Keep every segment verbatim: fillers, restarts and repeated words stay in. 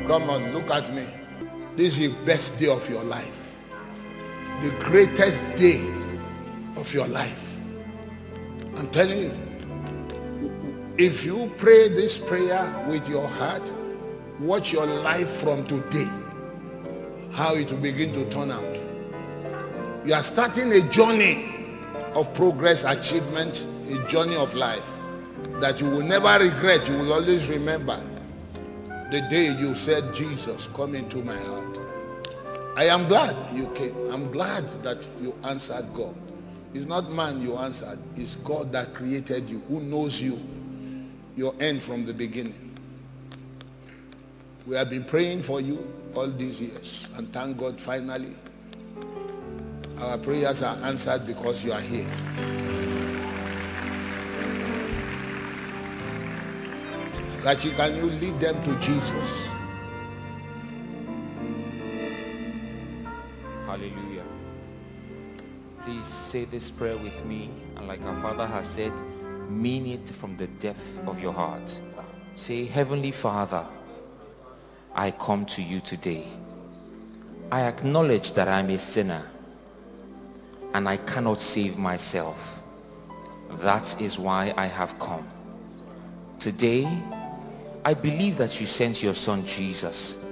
Come on, look at me. This is the best day of your life. The greatest day of your life. I'm telling you. If you pray this prayer with your heart, watch your life from today. How it will begin to turn out. You are starting a journey of progress, achievement, a journey of life that you will never regret. You will always remember the day you said, Jesus, come into my heart. I am glad you came. I'm glad that you answered God. It's not man you answered. It's God that created you, who knows you, your end from the beginning. We have been praying for you all these years, and thank God finally our prayers are answered because you are here. Kachi, can you lead them to Jesus? Hallelujah. Please say this prayer with me, and like our Father has said, mean it from the depth of your heart. Say, Heavenly Father, I come to you today. I acknowledge that I'm a sinner and I cannot save myself. That is why I have come. Today, I believe that you sent your son Jesus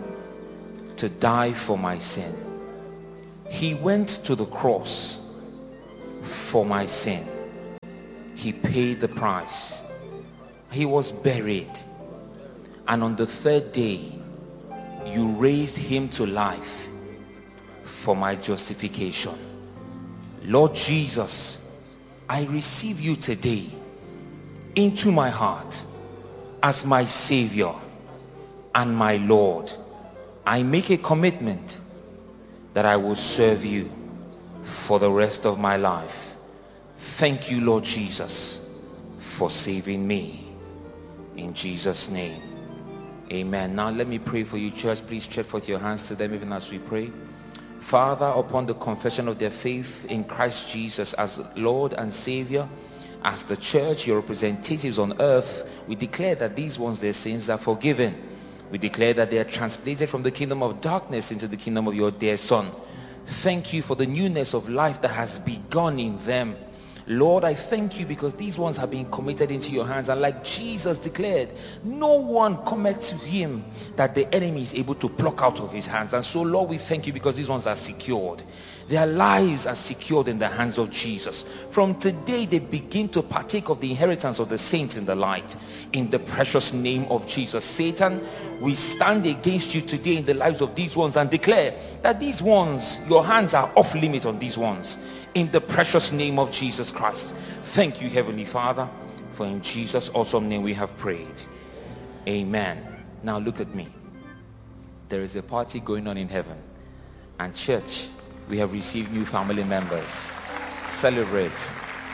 to die for my sin. He went to the cross for my sin. He paid the price. He was buried. And on the third day, you raised him to life for my justification. Lord Jesus, I receive you today into my heart as my Savior and my Lord. I make a commitment that I will serve you for the rest of my life. Thank you, Lord Jesus, for saving me. In Jesus' name. Amen. Now let me pray for you, church. Please stretch forth your hands to them even as we pray. Father, upon the confession of their faith in Christ Jesus as Lord and Savior, as the church, your representatives on earth, we declare that these ones, their sins are forgiven. We declare that they are translated from the kingdom of darkness into the kingdom of your dear Son. Thank you for the newness of life that has begun in them. Lord, I thank you because these ones have been committed into your hands, and like Jesus declared, no one cometh to him that the enemy is able to pluck out of his hands. And so, Lord, we thank you because these ones are secured. Their lives are secured in the hands of Jesus. From today, they begin to partake of the inheritance of the saints in the light. In the precious name of Jesus. Satan, we stand against you today in the lives of these ones and declare that these ones, your hands are off limit on these ones. In the precious name of Jesus Christ. Thank you, Heavenly Father, for in Jesus' awesome name we have prayed. Amen. Now look at me. There is a party going on in heaven. And church, we have received new family members. Celebrate.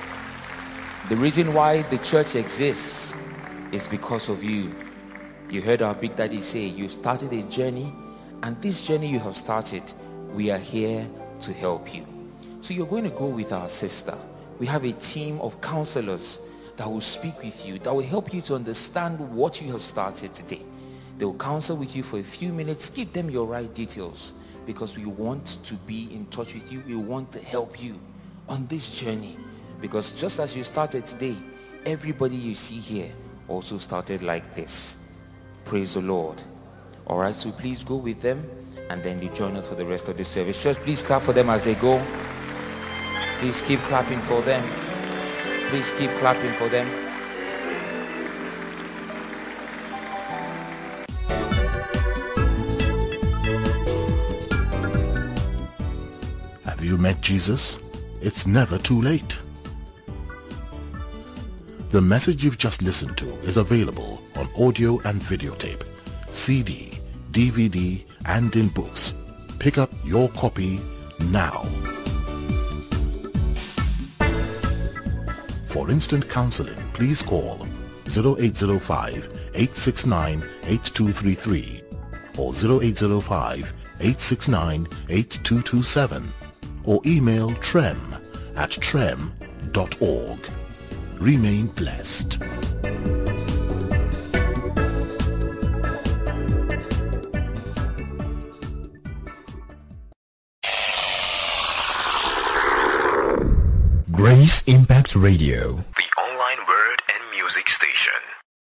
The reason why the church exists is because of you. You heard our Big Daddy say, you started a journey, and this journey you have started, we are here to help you. So you're going to go with our sister. We have a team of counselors that will speak with you, that will help you to understand what you have started today. They will counsel with you for a few minutes. Give them your right details, because we want to be in touch with you. We want to help you on this journey, because just as you started today, everybody you see here also started like this. Praise the Lord. All right, so please go with them, and then you join us for the rest of the service. Church, please clap for them as they go. Please keep clapping for them. Please keep clapping for them. Have you met Jesus? It's never too late. The message you've just listened to is available on audio and videotape, C D, D V D, and in books. Pick up your copy now. For instant counseling, please call zero eight zero five, eight six nine, eight two three three or zero eight zero five, eight six nine, eight two two seven or email trem at trem dot org. Remain blessed. Grace Impact Radio. The